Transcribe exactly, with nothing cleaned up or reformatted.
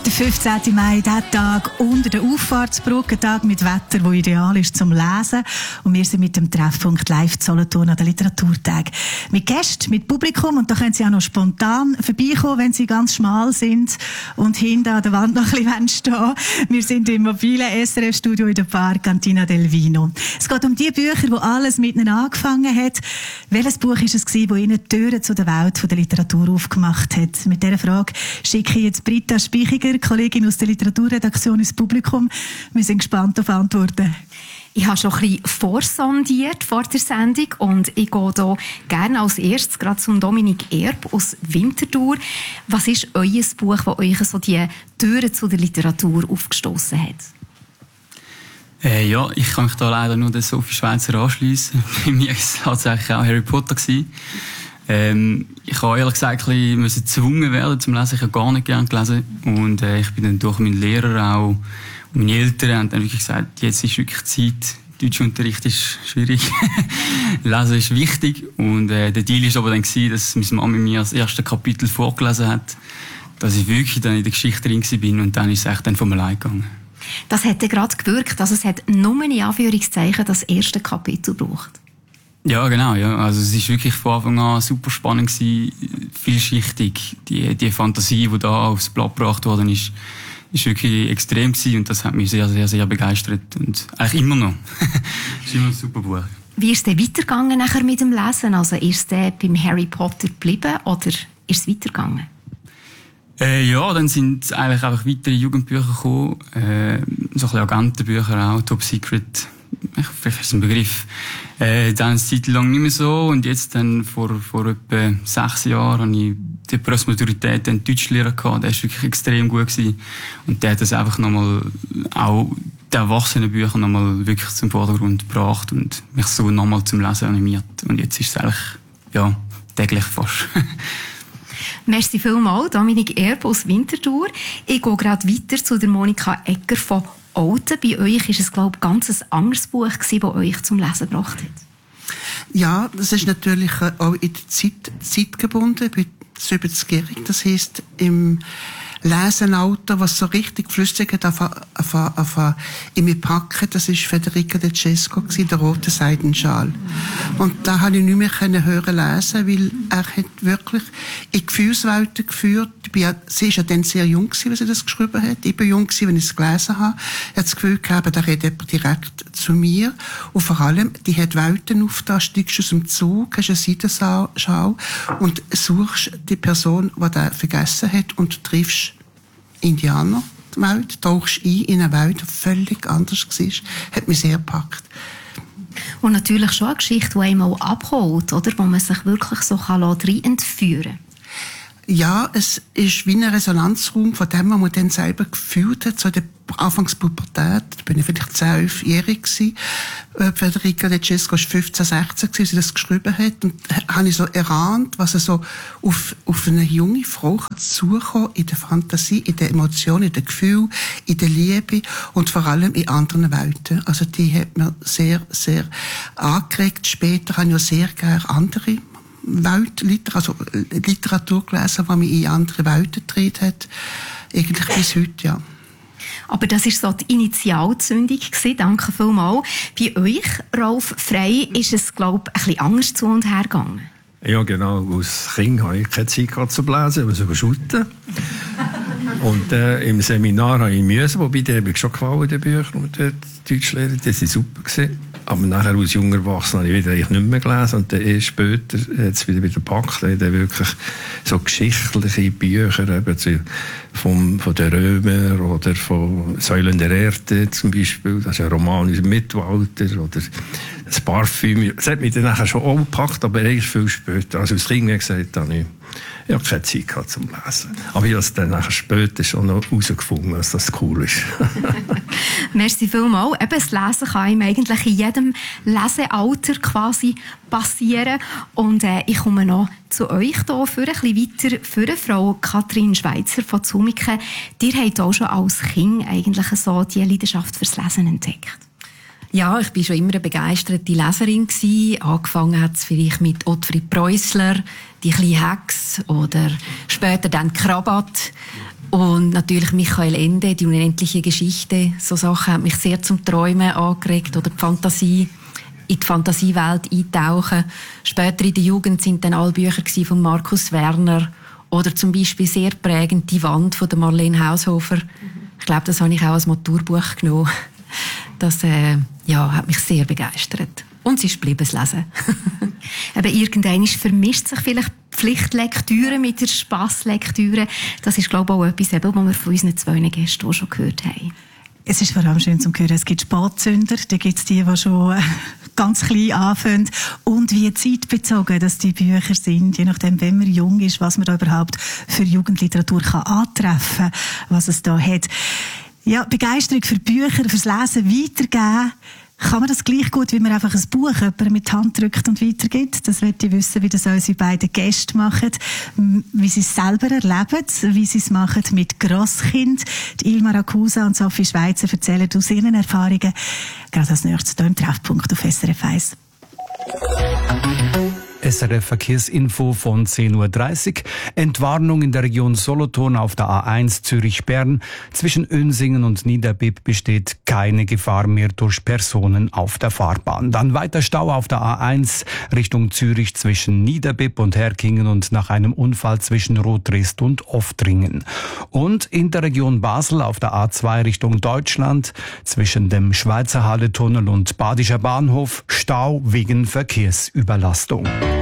Der fünfzehnten Mai, der Tag unter der Auffahrtsbrücke, ein Tag mit Wetter, das ideal ist zum Lesen. Und wir sind mit dem Treffpunkt live Solothurn an den Literaturtag. Mit Gästen, mit Publikum, und da können Sie auch noch spontan vorbeikommen, wenn Sie ganz schmal sind und hinten an der Wand noch ein bisschen stehen. Wir sind im mobilen S R F-Studio in der Bar Cantina del Vino. Es geht um die Bücher, wo alles miteinander angefangen hat. Welches Buch war es, das Ihnen die Türen zu der Welt der Literatur aufgemacht hat? Mit dieser Frage schicke ich jetzt Britta Spichiger, Kollegin aus der Literaturredaktion, ins Publikum. Wir sind gespannt auf Antworten. Ich habe schon ein bisschen vorsondiert vor der Sendung und ich gehe hier gerne als erstes gerade zum Dominik Erb aus Winterthur. Was ist euer Buch, das euch so die Türen zu der Literatur aufgestoßen hat? Äh, ja, ich kann mich da leider nur der Sophie Schweizer anschliessen. Bei mir war es tatsächlich auch Harry Potter gewesen. Ähm, ich habe ehrlich gesagt ein bisschen gezwungen werden zum Lesen. Ich habe gar nicht gerne gelesen. Und äh, ich bin dann durch meinen Lehrer auch und meine Eltern haben dann wirklich gesagt, jetzt ist wirklich Zeit. Deutschunterricht ist schwierig. Lesen ist wichtig. Und äh, der Deal war aber dann gewesen, dass meine Mama mir das erste Kapitel vorgelesen hat, dass ich wirklich dann in der Geschichte drin war. Und dann ist es echt dann von allein gegangen. Das hat ja gerade gewirkt, dass es hat nur in Anführungszeichen das erste Kapitel braucht. Ja, genau, ja. Also, es ist wirklich von Anfang an super spannend gewesen, vielschichtig. Die, die Fantasie, die da aufs Blatt gebracht worden ist, ist wirklich extrem gewesen und das hat mich sehr, sehr, sehr begeistert. Und eigentlich immer noch. Es ist immer ein super Buch. Wie ist es denn weitergegangen nachher mit dem Lesen? Also, ist es beim Harry Potter geblieben oder ist es weitergegangen? Äh, ja, dann sind eigentlich einfach weitere Jugendbücher gekommen. Äh, so ein bisschen Agentenbücher auch, Top Secret. Vielleicht ist es ein Begriff. Äh, dann eine Zeit lang nicht mehr so. Und jetzt dann, vor, vor etwa sechs Jahren, habe ich die Postmaturität einen Deutschlehrer gehabt. Der war wirklich extrem gut gewesen. Und der hat das einfach nochmal, auch die Erwachsenenbücher nochmal wirklich zum Vordergrund gebracht und mich so nochmal zum Lesen animiert. Und jetzt ist es eigentlich, ja, täglich fast. Merci vielmals, Dominik Erb aus Winterthur. Ich gehe gerade weiter zu der Monika Egger von Olten. Bei euch war es, glaube ich, ganz ein anderes Buch, das euch zum Lesen gebracht hat. Ja, das ist natürlich auch in der Zeit, Zeit gebunden. Ich bin siebzigjährig. Das heisst, im Lesenalter, was so richtig flüssig hat, auf, auf, auf, auf, in mir packen, das war Federica De Cesco, der rote Seidenschal. Und da konnte ich nicht mehr hören lesen, weil er hat wirklich in Gefühlswelten geführt. Ich bin ja, sie war ja dann sehr jung gewesen, als sie das geschrieben hat. Ich war jung gewesen, wenn ich es gelesen habe. Ich hatte das Gefühl gehabt, da redet jemand direkt zu mir. Und vor allem, die hat Welten aufgetan, steigst aus dem Zug, hast eine Seitenschau und suchst die Person, die das vergessen hat, und triffst Indianer, die Welt, tauchst ein in eine Welt, die völlig anders war. Hat mich sehr gepackt. Und natürlich schon eine Geschichte, die einmal abholt, oder? Wo man sich wirklich so rein entführen kann. Ja, es ist wie ein Resonanzraum von dem, was man dann selber gefühlt hat, so in der Anfangspubertät. Da bin ich vielleicht zehn, elfjährig gewesen. Federica De Cesco war fünfzehn, sechzehn, als sie das geschrieben hat. Und da habe ich so erahnt, was er so auf, auf eine junge Frau zukommen in der Fantasie, in der Emotion, in dem Gefühl, in der Liebe und vor allem in anderen Welten. Also die hat mir sehr, sehr angeregt. Später habe ich auch sehr gerne andere Weltliteratur, also Literatur gelesen, die mich in andere Welten getragen hat. Eigentlich bis heute, ja. Aber das war so die Initialzündung gewesen. Danke vielmals. Bei euch, Rolf Frey, ist es, glaube ich, ein bisschen anders zu und her gegangen. Ja, genau. Als Kind hatte ich keine Zeit gehabt zu lesen, aber sogar schütten. Und äh, im Seminar habe ich müssen, wobei die habe ich schon gefallen, die Bücher und die Deutschlehrer, die waren super gewesen. Aber nachher als junger Erwachsener habe ich wieder nicht mehr gelesen und dann erst später hat es wieder wieder gepackt. Dann wirklich so geschichtliche Bücher eben zu, vom, von den Römern oder von Säulen der Erde zum Beispiel. Das ist ein Roman aus dem Mittelalter oder das Parfüm. Das hat mich dann nachher schon auch gepackt, aber erst viel später. Also als Kind gesagt habe ich, ich habe keine Zeit gehabt zum Lesen. Aber ich habe es dann nachher später schon noch herausgefunden, dass das cool ist. Merci vielmals. Eben, das Lesen kann einem eigentlich in jedem Lesealter quasi passieren. Und äh, ich komme noch zu euch hier für ein bisschen weiter. Für Frau Kathrin Schweizer von Zumiken. Ihr habt auch schon als Kind eigentlich so die Leidenschaft fürs Lesen entdeckt. Ja, ich war schon immer eine begeisterte Leserin gewesen. Angefangen hat es vielleicht mit Ottfried Preußler, die kleine Hex oder später dann Krabat. Und natürlich Michael Ende, die unendliche Geschichte. So Sachen haben mich sehr zum Träumen angeregt oder die Fantasie, in die Fantasiewelt eintauchen. Später in der Jugend sind dann alle Bücher von Markus Werner oder zum Beispiel sehr prägend «Die Wand» von der Marlene Haushofer. Ich glaube, das habe ich auch als Maturbuch genommen. Das äh, ja, hat mich sehr begeistert. Und es ist geblieben, das Lesen. Aber irgendwann vermischt sich vielleicht Pflichtlektüre mit der Spasslektüre. Das ist, glaube ich, auch etwas, was wir von unseren zwei Gästen auch schon gehört haben. Es ist vor allem schön zu hören, es gibt Spätzünder, da gibt es die, die schon ganz klein anfangen. Und wie zeitbezogen dass die Bücher sind, je nachdem, wenn man jung ist, was man da überhaupt für Jugendliteratur kann antreffen kann, was es da hat. Ja, Begeisterung für Bücher, fürs Lesen weitergeben. Kann man das gleich gut, wie man einfach ein Buch jemandem mit die Hand drückt und weitergibt? Das möchte ich wissen, wie das unsere beiden Gäste machen, wie sie es selber erleben, wie sie es machen mit Grosskind. Die Ilma Racusa und Sophie Schweizer erzählen aus ihren Erfahrungen. Gerade als nächstes hier im Treffpunkt auf S R F eins. S R F Verkehrsinfo von zehn Uhr dreißig. Entwarnung in der Region Solothurn auf der A eins Zürich-Bern. Zwischen Önsingen und Niederbipp besteht keine Gefahr mehr durch Personen auf der Fahrbahn. Dann weiter Stau auf der A eins Richtung Zürich zwischen Niederbipp und Herkingen und nach einem Unfall zwischen Rotrist und Oftringen. Und in der Region Basel auf der A zwei Richtung Deutschland zwischen dem Schweizer Halletunnel und Badischer Bahnhof Stau wegen Verkehrsüberlastung.